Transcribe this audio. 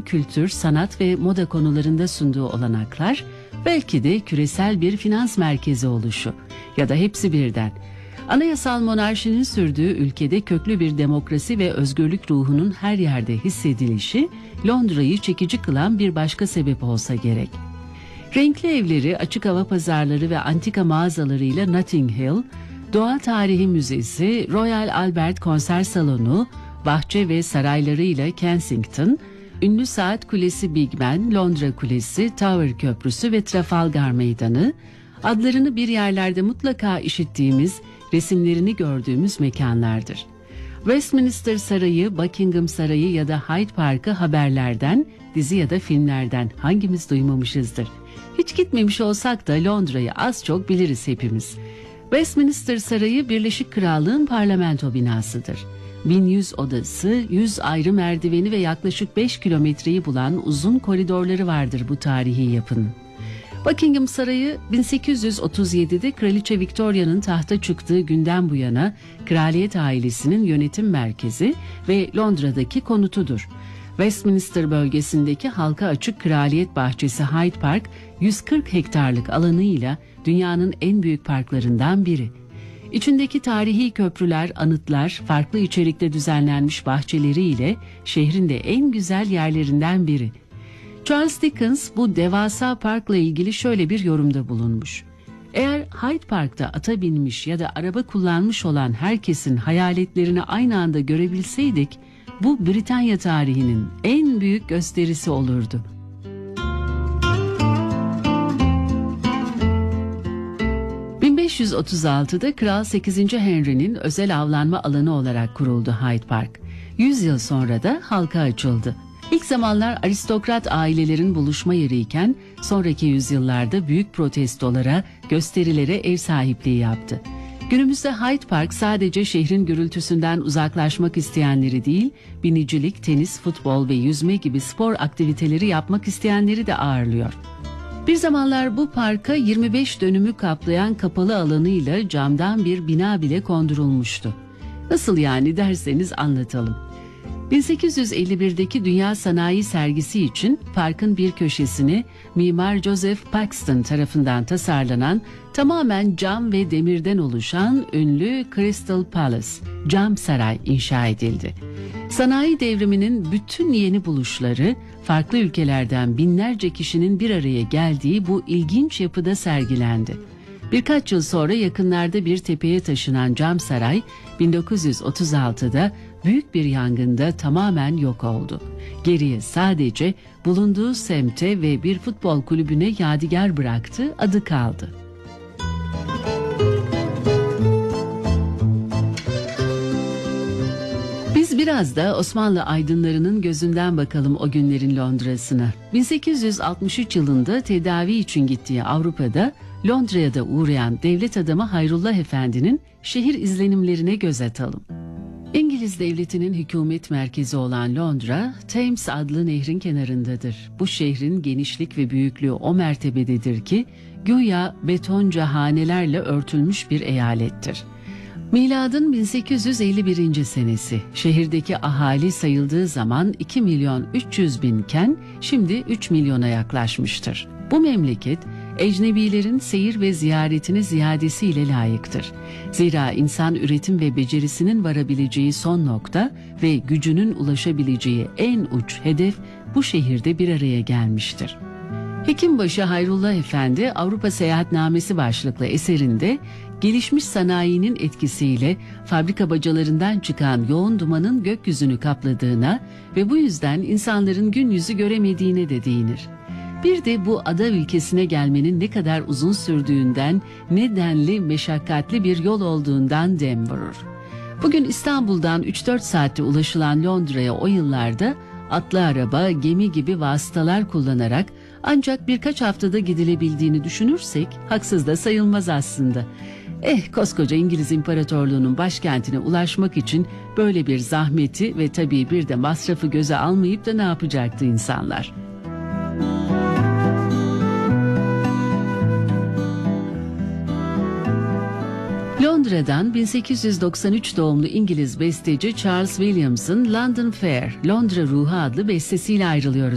kültür, sanat ve moda konularında sunduğu olanaklar, belki de küresel bir finans merkezi oluşu ya da hepsi birden. Anayasal monarşinin sürdüğü ülkede köklü bir demokrasi ve özgürlük ruhunun her yerde hissedilişi, Londra'yı çekici kılan bir başka sebep olsa gerek. Renkli evleri, açık hava pazarları ve antika mağazalarıyla Notting Hill, Doğa Tarihi Müzesi, Royal Albert Konser Salonu, bahçe ve saraylarıyla Kensington, ünlü saat kulesi Big Ben, Londra Kulesi, Tower Köprüsü ve Trafalgar Meydanı, adlarını bir yerlerde mutlaka işittiğimiz, resimlerini gördüğümüz mekanlardır. Westminster Sarayı, Buckingham Sarayı ya da Hyde Park'ı haberlerden, dizi ya da filmlerden hangimiz duymamışızdır? Hiç gitmemiş olsak da Londra'yı az çok biliriz hepimiz. Westminster Sarayı Birleşik Krallığın parlamento binasıdır. 1100 odası, 100 ayrı merdiveni ve yaklaşık 5 kilometreyi bulan uzun koridorları vardır bu tarihi yapının. Buckingham Sarayı 1837'de Kraliçe Victoria'nın tahta çıktığı günden bu yana kraliyet ailesinin yönetim merkezi ve Londra'daki konutudur. Westminster bölgesindeki halka açık kraliyet bahçesi Hyde Park 140 hektarlık alanıyla dünyanın en büyük parklarından biri. İçindeki tarihi köprüler, anıtlar, farklı içerikte düzenlenmiş bahçeleriyle şehrin de en güzel yerlerinden biri. Charles Dickens bu devasa parkla ilgili şöyle bir yorumda bulunmuş. Eğer Hyde Park'ta ata binmiş ya da araba kullanmış olan herkesin hayaletlerini aynı anda görebilseydik, bu Britanya tarihinin en büyük gösterisi olurdu. ...1536'da Kral 8. Henry'nin özel avlanma alanı olarak kuruldu Hyde Park. 100 yıl sonra da halka açıldı. İlk zamanlar aristokrat ailelerin buluşma yeriyken sonraki yüzyıllarda büyük protestolara, gösterilere ev sahipliği yaptı. Günümüzde Hyde Park sadece şehrin gürültüsünden uzaklaşmak isteyenleri değil, binicilik, tenis, futbol ve yüzme gibi spor aktiviteleri yapmak isteyenleri de ağırlıyor. Bir zamanlar bu parka 25 dönümü kaplayan kapalı alanıyla camdan bir bina bile kondurulmuştu. Nasıl yani derseniz anlatalım. 1851'deki Dünya Sanayi Sergisi için parkın bir köşesini mimar Joseph Paxton tarafından tasarlanan tamamen cam ve demirden oluşan ünlü Crystal Palace, Cam Saray inşa edildi. Sanayi devriminin bütün yeni buluşları, farklı ülkelerden binlerce kişinin bir araya geldiği bu ilginç yapıda sergilendi. Birkaç yıl sonra yakınlarda bir tepeye taşınan Cam Saray, 1936'da büyük bir yangında tamamen yok oldu. Geriye sadece bulunduğu semte ve bir futbol kulübüne yadigar bıraktığı adı kaldı. Biz biraz da Osmanlı aydınlarının gözünden bakalım o günlerin Londra'sına. 1863 yılında tedavi için gittiği Avrupa'da Londra'ya da uğrayan devlet adamı Hayrullah Efendi'nin şehir izlenimlerine göz atalım. İngiliz devletinin hükümet merkezi olan Londra, Thames adlı nehrin kenarındadır. Bu şehrin genişlik ve büyüklüğü o mertebededir ki, güya betonca hanelerle örtülmüş bir eyalettir. Miladın 1851. senesi, şehirdeki ahali sayıldığı zaman 2.300.000 iken şimdi 3 milyona yaklaşmıştır. Bu memleket, ecnebilerin seyir ve ziyaretine ziyadesiyle layıktır. Zira insan üretim ve becerisinin varabileceği son nokta ve gücünün ulaşabileceği en uç hedef bu şehirde bir araya gelmiştir. Hekimbaşı Hayrullah Efendi Avrupa Seyahatnamesi başlıklı eserinde gelişmiş sanayinin etkisiyle fabrika bacalarından çıkan yoğun dumanın gökyüzünü kapladığına ve bu yüzden insanların gün yüzü göremediğine de değinir. Bir de bu ada ülkesine gelmenin ne kadar uzun sürdüğünden, ne denli meşakkatli bir yol olduğundan dem vurur. Bugün İstanbul'dan 3-4 saatte ulaşılan Londra'ya o yıllarda atlı araba, gemi gibi vasıtalar kullanarak ancak birkaç haftada gidilebildiğini düşünürsek haksız da sayılmaz aslında. Koskoca İngiliz İmparatorluğu'nun başkentine ulaşmak için böyle bir zahmeti ve tabii bir de masrafı göze almayıp da ne yapacaktı insanlar? Londra'dan 1893 doğumlu İngiliz besteci Charles Williams'ın London Fair, Londra Ruhu adlı bestesiyle ayrılıyoruz.